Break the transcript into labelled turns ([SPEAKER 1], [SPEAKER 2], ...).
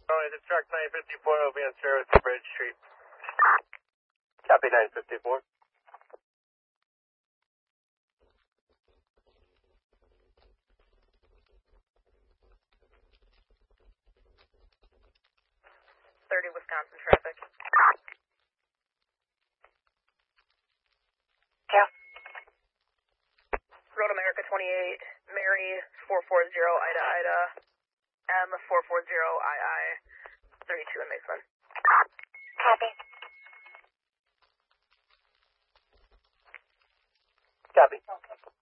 [SPEAKER 1] The truck 954 will be on service to Bridge Street. Copy 954.
[SPEAKER 2] Wisconsin traffic.
[SPEAKER 3] Yeah.
[SPEAKER 2] Road America 28, Mary 440 Ida Ida, M 440 II, 32 in Mason.
[SPEAKER 3] Copy.
[SPEAKER 1] Copy.
[SPEAKER 3] Okay.